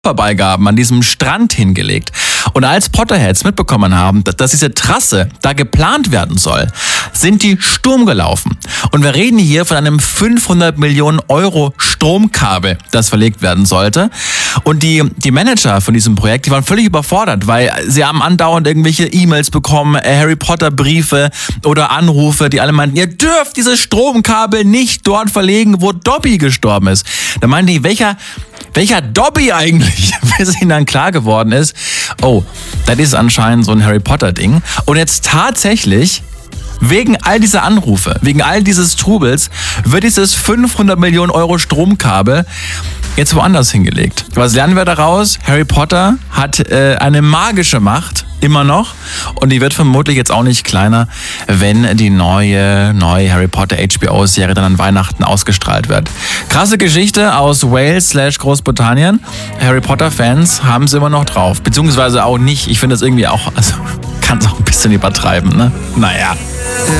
Vorbeigaben an diesem Strand hingelegt. Und als Potterheads mitbekommen haben, dass diese Trasse da geplant werden soll, sind die Sturm gelaufen. Und wir reden hier von einem 500 Millionen Euro Stromkabel, das verlegt werden sollte. Und die Manager von diesem Projekt, die waren völlig überfordert, weil sie haben andauernd irgendwelche E-Mails bekommen, Harry Potter Briefe oder Anrufe, die alle meinten, ihr dürft dieses Stromkabel nicht dort verlegen, wo Dobby gestorben ist. Da meinten die, welcher Dobby eigentlich, bis ihnen dann klar geworden ist, oh, das ist anscheinend so ein Harry Potter Ding. Und jetzt tatsächlich, wegen all dieser Anrufe, wegen all dieses Trubels, wird dieses 500 Millionen Euro Stromkabel jetzt woanders hingelegt. Was lernen wir daraus? Harry Potter hat eine magische Macht, immer noch. Und die wird vermutlich jetzt auch nicht kleiner, wenn die neue Harry Potter HBO-Serie dann an Weihnachten ausgestrahlt wird. Krasse Geschichte aus Wales/Großbritannien. Harry Potter-Fans haben es immer noch drauf. Beziehungsweise auch nicht. Ich finde das irgendwie auch, also kann es auch ein bisschen übertreiben, ne? Naja.